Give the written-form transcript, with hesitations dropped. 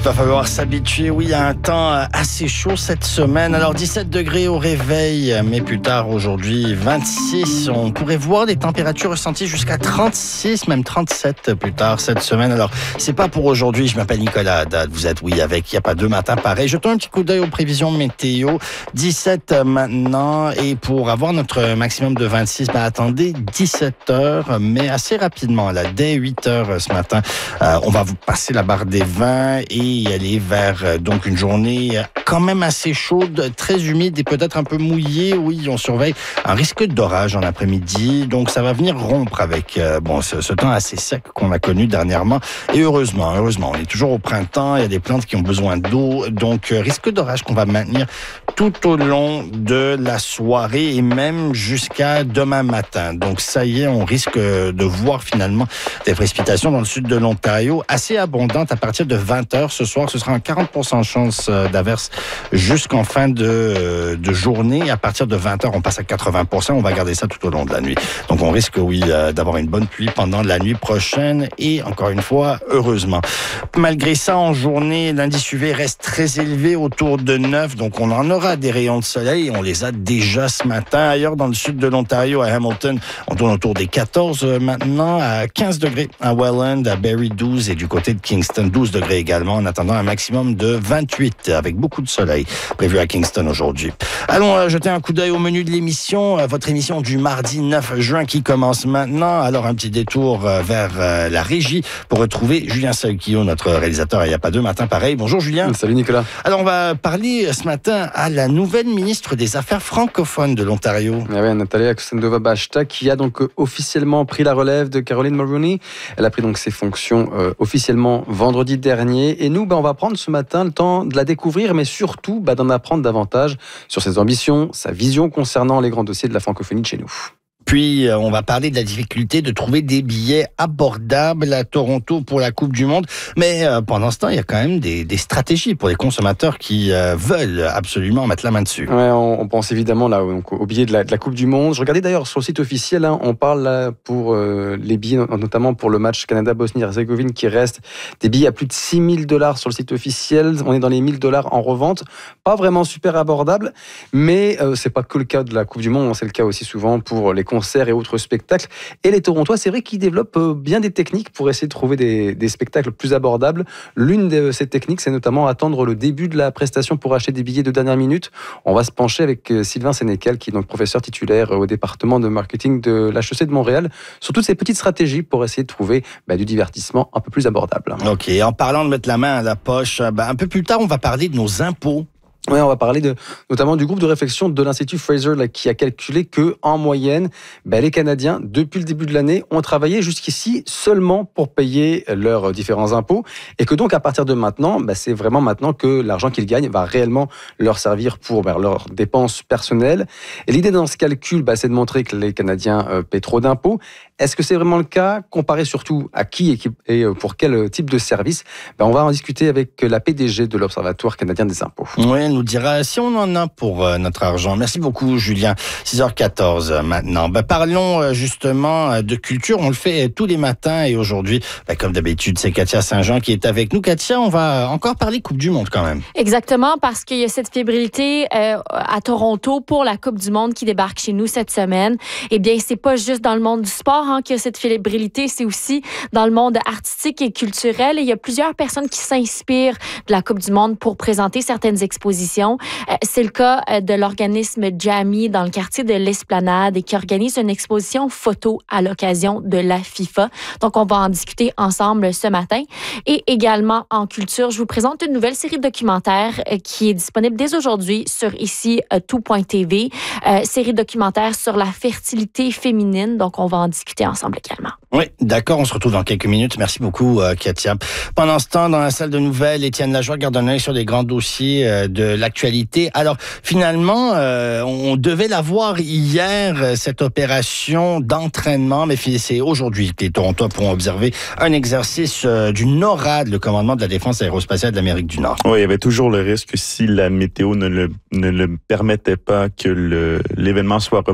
Il va falloir s'habituer, oui, à un temps assez chaud cette semaine. Alors 17 degrés au réveil, mais plus tard aujourd'hui 26. On pourrait voir des températures ressenties jusqu'à 36, même 37 plus tard cette semaine. Alors c'est pas pour aujourd'hui. Je m'appelle Nicolas Haddad. Vous êtes, oui, avec Il n'y a pas deux matins pareil. Jetons un petit coup d'œil aux prévisions météo. 17 maintenant. Et pour avoir notre maximum de 26, attendez 17 heures, mais assez rapidement, là, dès 8 heures ce matin, on va vous passer la barre des 20 et y aller vers donc une journée quand même assez chaude, très humide et peut-être un peu mouillée. Oui, on surveille un risque d'orage en après-midi. Donc ça va venir rompre avec ce temps assez sec qu'on a connu dernièrement. Et heureusement, on est toujours au printemps. Il y a des plantes qui ont besoin d'eau. Donc risque d'orage qu'on va maintenir tout au long de la soirée et même jusqu'à demain matin. Donc ça y est, on risque de voir finalement des précipitations dans le sud de l'Ontario assez abondantes à partir de 20h ce soir. Ce sera un 40% de chance d'averse jusqu'en fin de journée. À partir de 20h, on passe à 80%. On va garder ça tout au long de la nuit. Donc on risque, oui, d'avoir une bonne pluie pendant la nuit prochaine et encore une fois, heureusement. Malgré ça, en journée, l'indice UV reste très élevé, autour de 9. Donc on en aura des rayons de soleil. On les a déjà ce matin. Ailleurs, dans le sud de l'Ontario, à Hamilton, on tourne autour des 14 maintenant, à 15 degrés à Welland, à Barrie 12 et du côté de Kingston 12 degrés également, en attendant un maximum de 28 avec beaucoup de soleil prévu à Kingston aujourd'hui. Allons jeter un coup d'œil au menu de l'émission, votre émission du mardi 9 juin qui commence maintenant. Alors un petit détour vers la régie pour retrouver Julien Salquillo, notre réalisateur. Il n'y a pas deux matins pareil. Bonjour Julien. Salut Nicolas. Alors on va parler ce matin à la nouvelle ministre des Affaires francophones de l'Ontario. Natalia Kusendova-Bashta qui a donc officiellement pris la relève de Caroline Mulroney. Elle a pris donc ses fonctions officiellement vendredi dernier. Et nous, on va prendre ce matin le temps de la découvrir, mais surtout d'en apprendre davantage sur ses ambitions, sa vision concernant les grands dossiers de la francophonie de chez nous. Puis, on va parler de la difficulté de trouver des billets abordables à Toronto pour la Coupe du Monde. Mais pendant ce temps, il y a quand même des stratégies pour les consommateurs qui veulent absolument mettre la main dessus. Ouais, on pense évidemment là donc, aux billets de la Coupe du Monde. Je regardais d'ailleurs sur le site officiel, on parle là pour les billets, notamment pour le match Canada-Bosnie-Herzégovine, qui reste des billets à plus de $6,000 sur le site officiel. On est dans les $1,000 en revente. Pas vraiment super abordable, mais c'est pas que le cas de la Coupe du Monde. C'est le cas aussi souvent pour les concerts et autres spectacles. Et les Torontois, c'est vrai qu'ils développent bien des techniques pour essayer de trouver des spectacles plus abordables. L'une de ces techniques, c'est notamment attendre le début de la prestation pour acheter des billets de dernière minute. On va se pencher avec Sylvain Sénécal, qui est donc professeur titulaire au département de marketing de l'HEC de Montréal, sur toutes ces petites stratégies pour essayer de trouver du divertissement un peu plus abordable. OK. En parlant de mettre la main à la poche, un peu plus tard, on va parler de nos impôts. Oui, on va parler notamment du groupe de réflexion de l'Institut Fraser qui a calculé que en moyenne, les Canadiens, depuis le début de l'année, ont travaillé jusqu'ici seulement pour payer leurs différents impôts et que donc à partir de maintenant, c'est vraiment maintenant que l'argent qu'ils gagnent va réellement leur servir pour leurs dépenses personnelles. Et l'idée dans ce calcul, c'est de montrer que les Canadiens paient trop d'impôts. Est-ce que c'est vraiment le cas? Comparé surtout à qui et pour quel type de service? On va en discuter avec la PDG de l'Observatoire canadien des impôts. Oui, elle nous dira si on en a pour notre argent. Merci beaucoup, Julien. 6h14 maintenant. Parlons justement de culture. On le fait tous les matins et aujourd'hui, comme d'habitude, c'est Katia Saint-Jean qui est avec nous. Katia, on va encore parler Coupe du Monde quand même. Exactement, parce qu'il y a cette fébrilité à Toronto pour la Coupe du Monde qui débarque chez nous cette semaine. Eh bien, c'est pas juste dans le monde du sport qu'il y a cette fébrilité, c'est aussi dans le monde artistique et culturel. Et il y a plusieurs personnes qui s'inspirent de la Coupe du Monde pour présenter certaines expositions. C'est le cas de l'organisme Jamie dans le quartier de l'Esplanade et qui organise une exposition photo à l'occasion de la FIFA. Donc, on va en discuter ensemble ce matin. Et également en culture, je vous présente une nouvelle série de documentaires qui est disponible dès aujourd'hui sur ici tout.tv. Série documentaire sur la fertilité féminine. Donc, on va en discuter ensemble également. Oui, d'accord, on se retrouve dans quelques minutes. Merci beaucoup, Katia. Pendant ce temps, dans la salle de nouvelles, Étienne Lajoie garde un œil sur les grands dossiers de l'actualité. Alors, finalement, on devait l'avoir hier, cette opération d'entraînement, mais c'est aujourd'hui que les Torontois pourront observer un exercice du NORAD, le commandement de la défense aérospatiale de l'Amérique du Nord. Oui, il y avait toujours le risque si la météo ne le permettait pas que l'événement soit